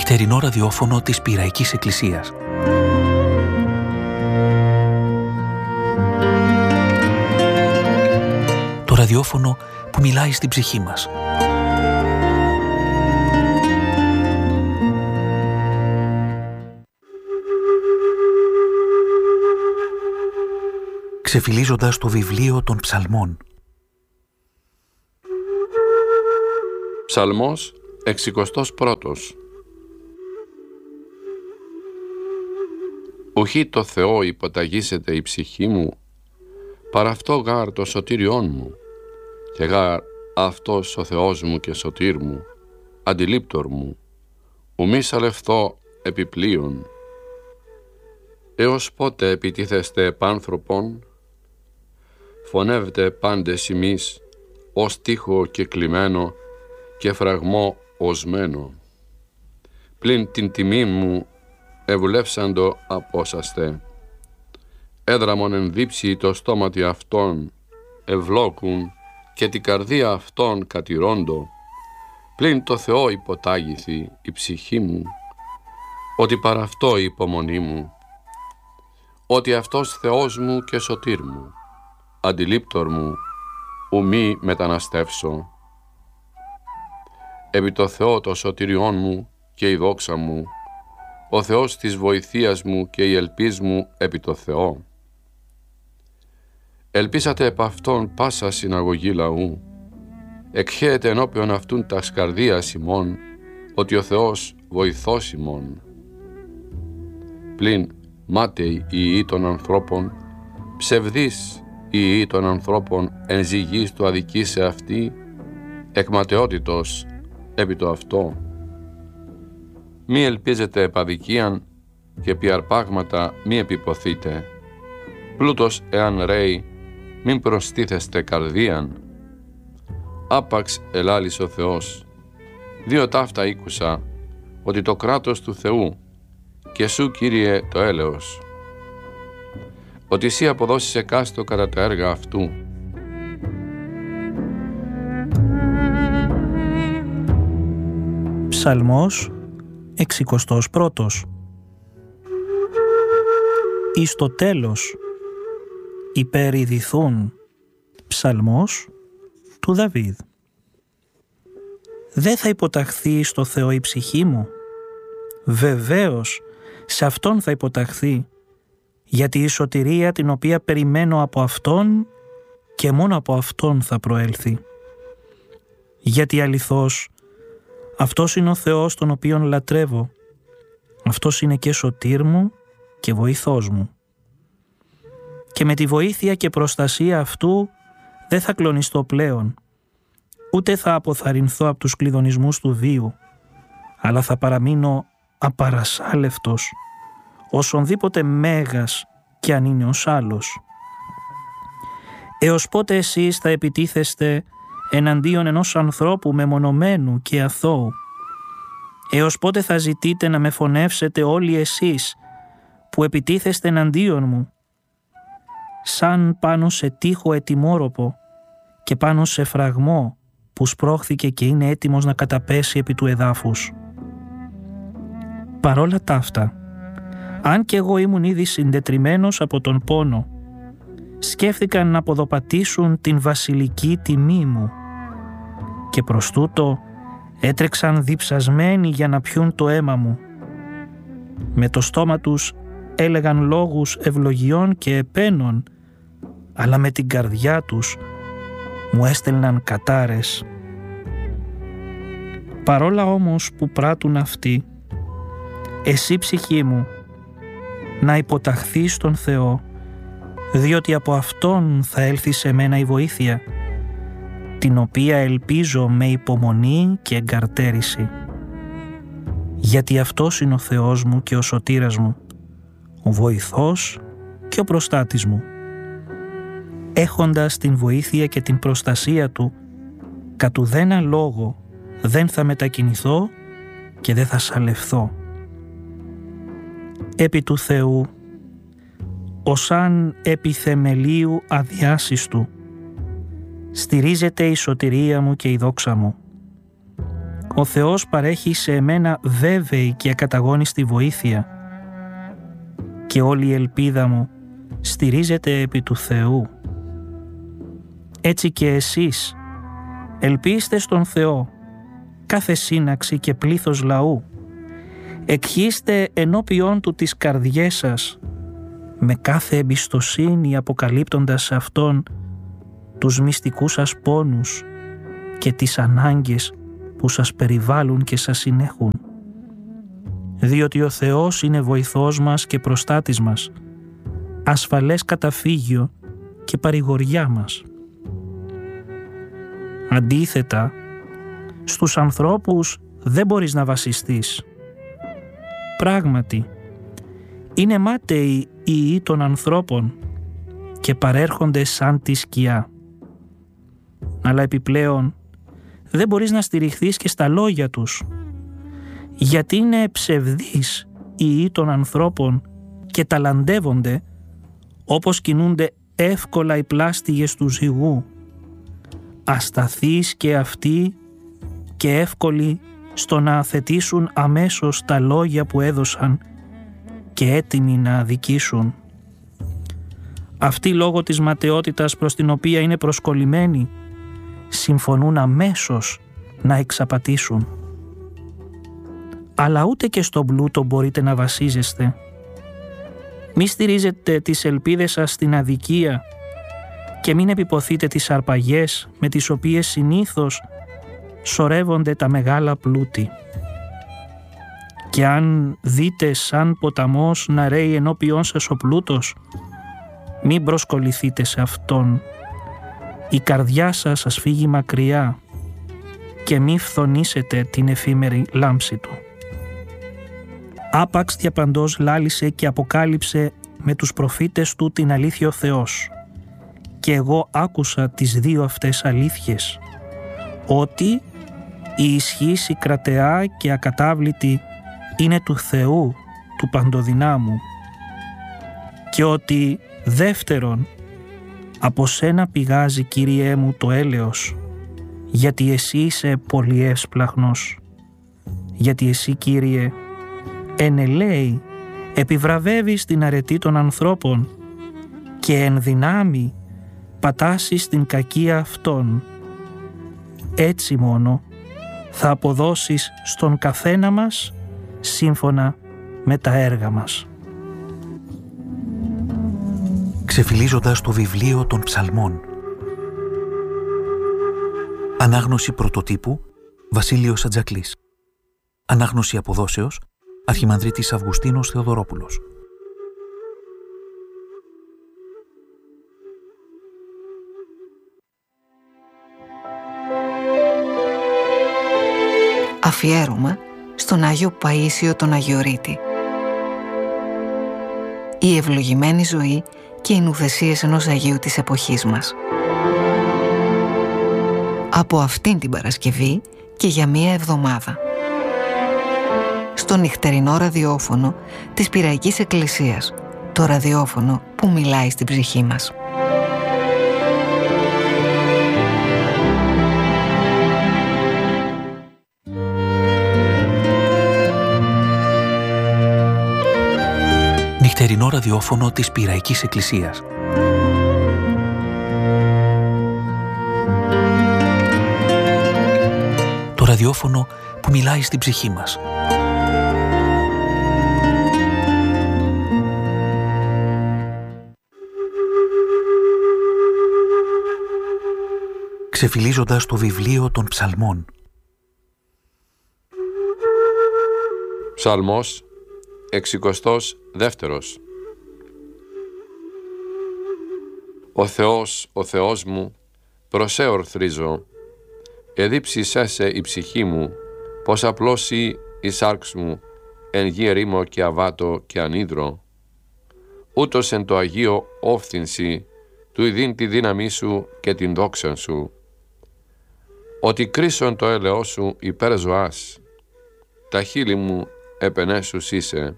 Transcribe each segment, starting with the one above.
νυχτερινό ραδιόφωνο της Πειραϊκής Εκκλησίας. Το ραδιόφωνο που μιλάει στην ψυχή μας. Ξεφυλίζοντας το βιβλίο των ψαλμών. Ψαλμός 61. Ουχή το Θεό υποταγήσεται η ψυχή μου, παρά αυτό γάρ το σωτήριόν μου, και γάρ αυτός ο Θεός μου και σωτήρ μου, αντιλήπτορ μου, ουμή σαλευθώ επιπλέον. Έως πότε επιτίθεστε επάνθρωπον, φωνεύτε πάντες ημείς, ως τείχο κεκλειμένο και φραγμό οσμένο. Πλην την τιμή μου ευουλεύσαντο απόσαστε. Έδραμον ενδύψει το στόματι αυτών, ευλόκουν και την καρδία αυτών κατηρώντο. Πλην το Θεό υποτάγηθη η ψυχή μου, ότι παρά αυτό η υπομονή μου, ότι αυτός Θεός μου και σωτήρ μου, αντιλήπτορ μου, ου μη μεταναστεύσω. Επί το Θεό το σωτήριόν μου και η δόξα μου, ο Θεός της βοηθείας μου και η ελπίς μου επί το Θεό. Ελπίσατε επ' αυτόν πάσα συναγωγή λαού, εκχέεται ενώπιον αυτούν τας καρδίας ημών, ότι ο Θεός βοηθός ημών. Πλην μάταιοι οι ιοί των ανθρώπων, ψευδείς οι ιοί των ανθρώπων εν ζυγής του αδικήσε αυτή, εκματαιότητος επί το αυτό. Μη ελπίζετε επ' αδικίαν και επί αρπάγματα μη επιποθείτε. Πλούτος εάν ρέει, μην προστίθεστε καρδίαν. Άπαξ ελάλης ο Θεός. Δύο ταύτα ήκουσα, ότι το κράτος του Θεού και σου, Κύριε, το έλεος. Ότι εσύ αποδώσεις εκάστο κατά τα έργα αυτού. Ψαλμός 61. Εις το τέλος υπερηδηθούν. Ψαλμός του Δαβίδ. Δεν θα υποταχθεί στο Θεό η ψυχή μου? Βεβαίως σε Αυτόν θα υποταχθεί, γιατί η σωτηρία την οποία περιμένω από Αυτόν και μόνο από Αυτόν θα προέλθει. Γιατί αληθώς Αυτός είναι ο Θεός τον οποίον λατρεύω. Αυτός είναι και σωτήρ μου και βοηθός μου. Και με τη βοήθεια και προστασία Αυτού δεν θα κλονιστώ πλέον, ούτε θα αποθαρρυνθώ από τους κλειδονισμούς του βίου, αλλά θα παραμείνω απαρασάλευτος, όσονδήποτε μέγας κι αν είναι ως άλλος. Έως πότε εσείς θα επιτίθεστε εναντίον ενός ανθρώπου μεμονωμένου και αθώου? Έως πότε θα ζητείτε να με φωνεύσετε όλοι εσείς που επιτίθεστε εναντίον μου? Σαν πάνω σε τείχο ετοιμόροπο και πάνω σε φραγμό που σπρώχθηκε και είναι έτοιμος να καταπέσει επί του εδάφους. Παρόλα ταύτα, αν κι εγώ ήμουν ήδη συντετριμμένος από τον πόνο, σκέφτηκαν να ποδοπατήσουν την βασιλική τιμή μου και προς τούτο έτρεξαν διψασμένοι για να πιούν το αίμα μου. Με το στόμα τους έλεγαν λόγους ευλογιών και επένων, αλλά με την καρδιά τους μου έστελναν κατάρες. Παρόλα όμως που πράττουν αυτοί, εσύ ψυχή μου, να υποταχθείς στον Θεό, διότι από Αυτόν θα έλθει σε μένα η βοήθεια, την οποία ελπίζω με υπομονή και εγκαρτέρηση. Γιατί Αυτός είναι ο Θεός μου και ο σωτήρας μου, ο βοηθός και ο προστάτης μου. Έχοντας την βοήθεια και την προστασία Του, κατ' ουδένα λόγο δεν θα μετακινηθώ και δεν θα σαλευθώ. Επί του Θεού, ως αν επί θεμελίου αδιάσυστου, στηρίζεται η σωτηρία μου και η δόξα μου. Ο Θεός παρέχει σε εμένα βέβαιη και ακαταγόνιστη βοήθεια και όλη η ελπίδα μου στηρίζεται επί του Θεού. Έτσι και εσείς ελπίστε στον Θεό, κάθε σύναξη και πλήθος λαού. Εκχύστε ενώπιον Του τις καρδιές σας, με κάθε εμπιστοσύνη αποκαλύπτοντας σε Αυτόν τους μυστικούς σας πόνους και τις ανάγκες που σας περιβάλλουν και σας συνέχουν. Διότι ο Θεός είναι βοηθός μας και προστάτης μας, ασφαλές καταφύγιο και παρηγοριά μας. Αντίθετα, στους ανθρώπους δεν μπορείς να βασιστείς. Πράγματι, είναι μάταιοι οι ιοί των ανθρώπων και παρέρχονται σαν τη σκιά. Αλλά επιπλέον δεν μπορείς να στηριχθείς και στα λόγια τους, γιατί είναι ψευδείς οι ιοί των ανθρώπων και ταλαντεύονται όπως κινούνται εύκολα οι πλάστιγες του ζυγού, ασταθείς και αυτοί και εύκολοι στο να αθετήσουν αμέσως τα λόγια που έδωσαν και έτοιμοι να αδικήσουν. Αυτοί λόγω της ματαιότητας προς την οποία είναι προσκολλημένοι συμφωνούν αμέσως να εξαπατήσουν. Αλλά ούτε και στον πλούτο μπορείτε να βασίζεστε. Μη στηρίζετε τις ελπίδες σας στην αδικία και μην επιποθείτε τις αρπαγές με τις οποίες συνήθως σωρεύονται τα μεγάλα πλούτη. Και αν δείτε σαν ποταμός να ρέει ενώπιόν σας ο πλούτος, μην προσκοληθείτε σε αυτόν. Η καρδιά σας φύγει μακριά και μη φθονήσετε την εφήμερη λάμψη του. Άπαξ διαπαντός λάλησε και αποκάλυψε με τους προφήτες του την αλήθεια ο Θεός. Και εγώ άκουσα τις δύο αυτές αλήθειες, ότι η ισχύς η κρατεά και ακατάβλητη είναι του Θεού, του Παντοδυνάμου, και ότι δεύτερον, από σένα πηγάζει, Κύριέ μου, το έλεος, γιατί εσύ είσαι πολύ εύσπλαχνος, γιατί εσύ, Κύριε, ενελέει, επιβραβεύεις την αρετή των ανθρώπων και εν δυνάμει πατάσεις την κακία αυτών. Έτσι μόνο θα αποδώσεις στον καθένα μας σύμφωνα με τα έργα μας. Ξεφυλίζοντας το βιβλίο των Ψαλμών. Ανάγνωση πρωτοτύπου Βασίλειος Ατζακλής. Ανάγνωση αποδόσεως Αρχιμανδρίτης Αυγουστίνος Θεοδωρόπουλος. Αφιέρωμα στον Άγιο Παΐσιο τον Αγιορείτη. Η ευλογημένη ζωή και οι νουθεσίες ενός Αγίου της εποχής μας. Από αυτήν την Παρασκευή και για μία εβδομάδα. Στο νυχτερινό ραδιόφωνο της Πειραϊκής Εκκλησίας. Το ραδιόφωνο που μιλάει στην ψυχή μας. Νυχτερινό ραδιόφωνο της Πειραϊκής Εκκλησίας. Το ραδιόφωνο που μιλάει στην ψυχή μας. Ξεφυλίζοντας το βιβλίο των Ψαλμών. Ψαλμός 62. Ο Θεός μου, προσέ ορθρίζω, εδίψησέ η ψυχή μου, πως απλώσει η σάρξ μου, εν γη ερήμο και αβάτο και ανίδρο. Ούτως εν το Αγίο όφθυνση, του ειδήν τη δύναμή σου και την δόξαν σου. Ότι κρίσον το έλεος σου υπέρ ζωάς, τα χείλη μου επενέσους είσαι.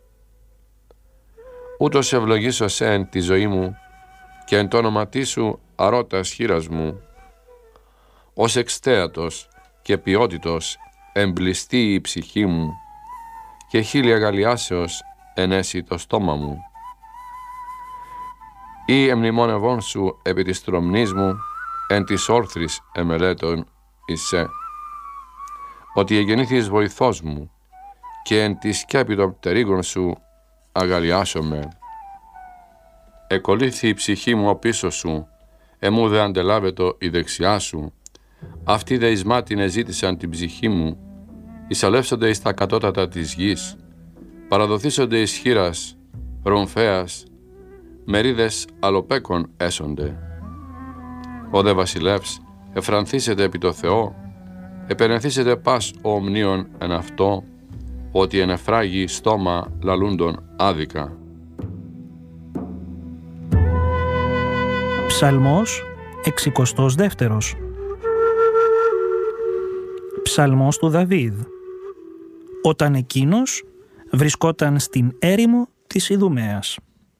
Ούτως ευλογήσω σε εν τη ζωή μου και εν το όνοματί σου αρώτας χείρας μου. Ως εξτέατος και ποιότητος εμπλιστεί η ψυχή μου και χείλη αγαλιάσεως ενέσει το στόμα μου. Ή εμνημόνευόν σου επί της τρομνής μου, εν της όρθρης εμελέτων εισέ, ότι εγεννήθης βοηθός μου και εν τη σκέπη των πτερίγων σου αγαλιάσομαι. Εκολύθη η ψυχή μου οπίσω σου, εμού δε αντελάβετο η δεξιά σου. Αυτοί δε εις μάτιν εζήτησαν την ψυχή μου, εισαλεύσονται εις τα κατώτατα της γης, παραδοθήσονται εις χείρας, ρομφέας, μερίδες αλοπέκων έσονται. Ο δε βασιλεύς εφρανθήσεται επί το Θεό, επενεθήσεται πας ο ομνίων εν αυτό, ότι ενεφράγει στόμα λαλούντων άδικα. Ψαλμός 62. Ψαλμός του Δαβίδ, όταν εκείνος βρισκόταν στην έρημο της Ιδουμαίας.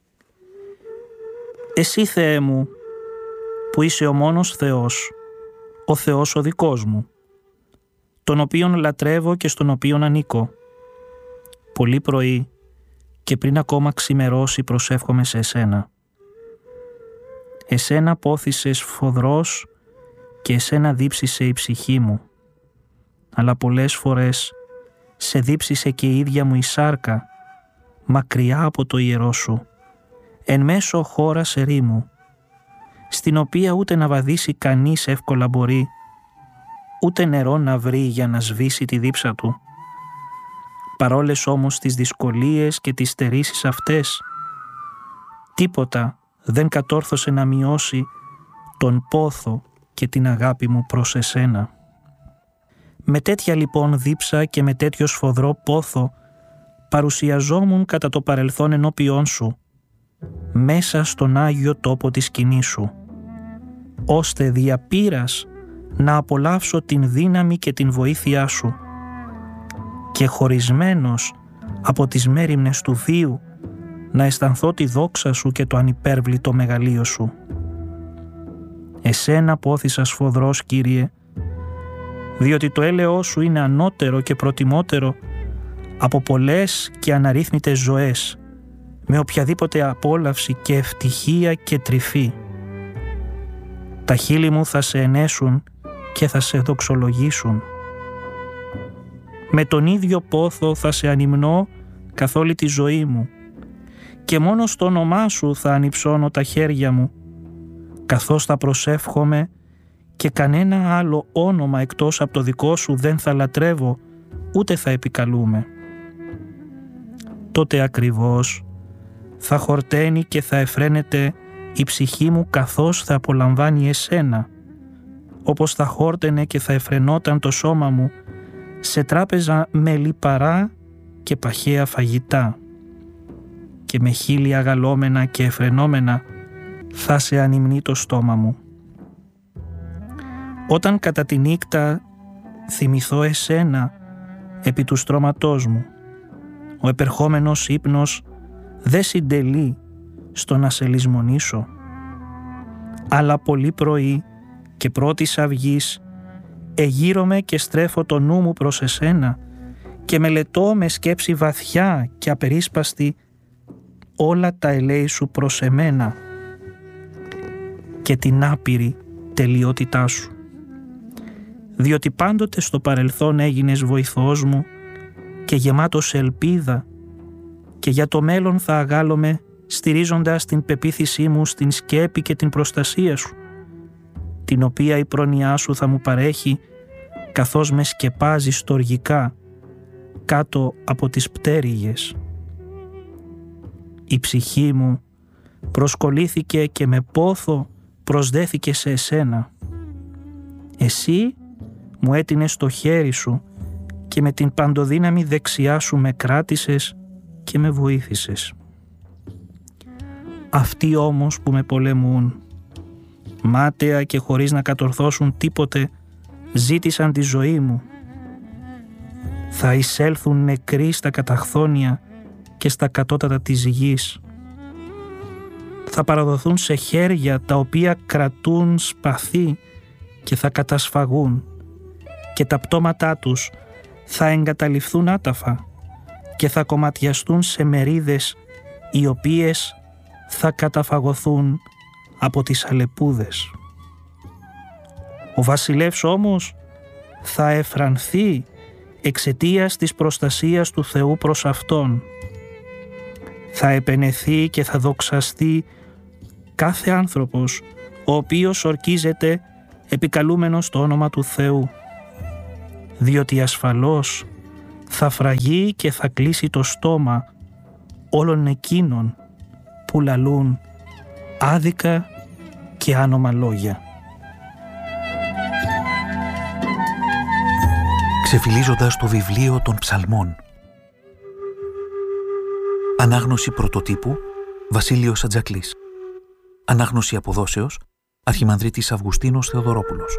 Εσύ, Θεέ μου, που είσαι ο μόνος Θεός, ο Θεός ο δικός μου, τον οποίον λατρεύω και στον οποίον ανήκω. Πολύ πρωί και πριν ακόμα ξημερώσει προσεύχομαι σε εσένα. Εσένα πόθησες φοδρός και εσένα δίψησε η ψυχή μου, αλλά πολλές φορές σε δίψησε και η ίδια μου η σάρκα, μακριά από το ιερό σου, εν μέσω χώρας ερήμου, στην οποία ούτε να βαδίσει κανείς εύκολα μπορεί, ούτε νερό να βρει για να σβήσει τη δίψα του. Παρόλες όμως τις δυσκολίες και τις στερήσεις αυτές, τίποτα δεν κατόρθωσε να μειώσει τον πόθο και την αγάπη μου προς εσένα. Με τέτοια λοιπόν δίψα και με τέτοιο σφοδρό πόθο παρουσιαζόμουν κατά το παρελθόν ενώπιόν σου, μέσα στον Άγιο τόπο της σκηνής σου, ώστε δια πείρας να απολαύσω την δύναμη και την βοήθειά σου και χωρισμένος από τις μέριμνες του βίου να αισθανθώ τη δόξα σου και το ανυπέρβλητο μεγαλείο σου. Εσένα πόθησα σφοδρός, Κύριε, διότι το έλεος σου είναι ανώτερο και προτιμότερο από πολλές και αναρρύθμιτες ζωές, με οποιαδήποτε απόλαυση και ευτυχία και τρυφή. Τα χείλη μου θα σε ενέσουν και θα σε δοξολογήσουν. Με τον ίδιο πόθο θα σε ανυμνώ καθ' όλη τη ζωή μου και μόνο στο όνομά σου θα ανυψώνω τα χέρια μου, καθώς θα προσεύχομαι και κανένα άλλο όνομα εκτός από το δικό σου δεν θα λατρεύω ούτε θα επικαλούμε. Τότε ακριβώς θα χορταίνει και θα εφραίνεται η ψυχή μου καθώς θα απολαμβάνει εσένα, όπως θα χόρτενε και θα εφρενόταν το σώμα μου σε τράπεζα με λιπαρά και παχαία φαγητά, και με χείλη αγαλώμενα και εφρενόμενα θα σε ανυμνεί το στόμα μου. Όταν κατά τη νύχτα θυμηθώ εσένα επί του στρώματός μου, ο επερχόμενος ύπνος δεν συντελεί στο να σε λησμονήσω, αλλά πολύ πρωί και πρώτης αυγής εγείρομαι και στρέφω το νου μου προς εσένα και μελετώ με σκέψη βαθιά και απερίσπαστη όλα τα ελέη σου προς εμένα και την άπειρη τελειότητά σου. Διότι πάντοτε στο παρελθόν έγινες βοηθός μου και γεμάτος ελπίδα, και για το μέλλον θα αγάλομαι στηρίζοντας την πεποίθησή μου στην σκέπη και την προστασία σου, την οποία η πρόνοιά σου θα μου παρέχει καθώς με σκεπάζει στοργικά κάτω από τις πτέρυγες. Η ψυχή μου προσκολήθηκε και με πόθο προσδέθηκε σε εσένα. Εσύ μου έτεινες το χέρι σου και με την παντοδύναμη δεξιά σου με κράτησες και με βοήθησες. Αυτοί όμως που με πολεμούν, μάταια και χωρίς να κατορθώσουν τίποτε, ζήτησαν τη ζωή μου. Θα εισέλθουν νεκροί στα καταχθόνια και στα κατώτατα της γης. Θα παραδοθούν σε χέρια τα οποία κρατούν σπαθί και θα κατασφαγούν, και τα πτώματά τους θα εγκαταλειφθούν άταφα και θα κομματιαστούν σε μερίδες οι οποίες θα καταφαγωθούν από τις αλεπούδες. Ο βασιλεύς όμως θα εφρανθεί εξαιτίας της προστασίας του Θεού προς αυτόν. Θα επενεθεί και θα δοξαστεί κάθε άνθρωπος ο οποίος ορκίζεται επικαλούμενος το όνομα του Θεού, διότι ασφαλώς θα φραγεί και θα κλείσει το στόμα όλων εκείνων που λαλούν άδικα και άνομα λόγια. Ξεφυλίζοντας το βιβλίο των ψαλμών. Ανάγνωση πρωτοτύπου Βασίλειος Ατζακλής. Ανάγνωση αποδόσεως Αρχιμανδρίτης Αυγουστίνος Θεοδωρόπουλος.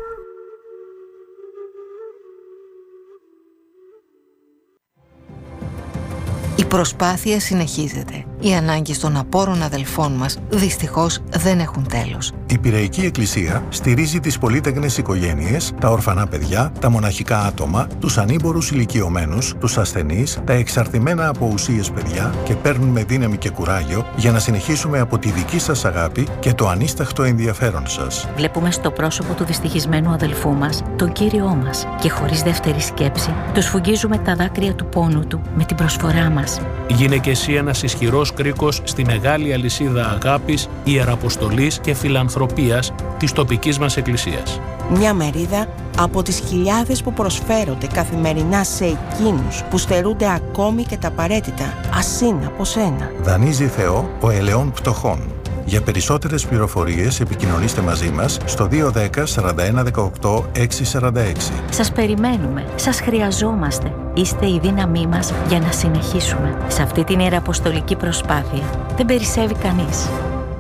Η προσπάθεια συνεχίζεται. Οι ανάγκες των απόρων αδελφών μας δυστυχώς δεν έχουν τέλος. Η Πειραϊκή Εκκλησία στηρίζει τις πολύτεκνες οικογένειες, τα ορφανά παιδιά, τα μοναχικά άτομα, τους ανήμπορους ηλικιωμένους, τους ασθενείς, τα εξαρτημένα από ουσίες παιδιά και παίρνουμε δύναμη και κουράγιο για να συνεχίσουμε από τη δική σας αγάπη και το ανίσταχτο ενδιαφέρον σας. Βλέπουμε στο πρόσωπο του δυστυχισμένου αδελφού μας τον Κύριό μας και χωρίς δεύτερη σκέψη του σφουγγίζουμε τα δάκρυα του πόνου του με την προσφορά μας. Γίνε και εσύ ένας ισχυρός κρίκος στη μεγάλη αλυσίδα αγάπης, ιεραποστολής και φιλανθρωπίας της τοπικής μας εκκλησίας. Μια μερίδα από τις χιλιάδες που προσφέρονται καθημερινά σε εκείνους που στερούνται ακόμη και τα απαραίτητα, ασύν από σένα. Δανείζει Θεό ο ελαιών πτωχών. Για περισσότερες πληροφορίες επικοινωνήστε μαζί μας στο 210 41 18 646. Σας περιμένουμε, σας χρειαζόμαστε. Είστε η δύναμή μας για να συνεχίσουμε. Σε αυτή την ιεραποστολική προσπάθεια δεν περισσεύει κανείς.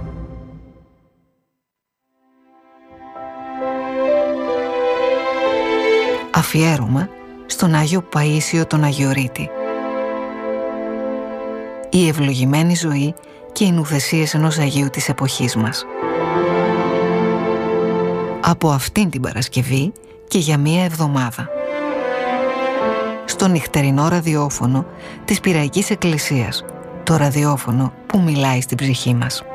Αφιέρωμα στον Άγιο Παΐσιο τον Αγιορείτη. Η ευλογημένη ζωή και οι νουθεσίες ενός Αγίου της εποχής μας. Από αυτήν την Παρασκευή και για μία εβδομάδα. Στο νυχτερινό ραδιόφωνο της Πειραϊκής Εκκλησίας. Το ραδιόφωνο που μιλάει στην ψυχή μας.